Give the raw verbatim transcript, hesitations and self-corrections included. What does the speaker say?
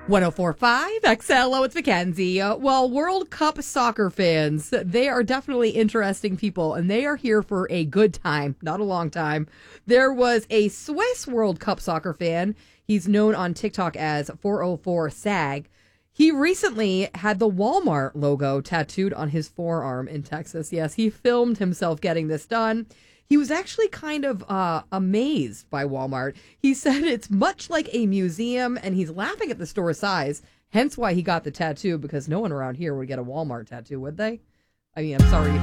one oh four point five X L O, it's Mackenzie. Uh, well, World Cup soccer fans, they are definitely interesting people, and they are here for a good time, not a long time. There was a Swiss World Cup soccer fan. He's known on TikTok as four oh four S A G. He recently had the Walmart logo tattooed on his forearm in Texas. Yes, he filmed himself getting this done. He was actually kind of uh, amazed by Walmart. He said it's much like a museum, and he's laughing at the store size, hence why he got the tattoo, because no one around here would get a Walmart tattoo, would they? I mean, I'm sorry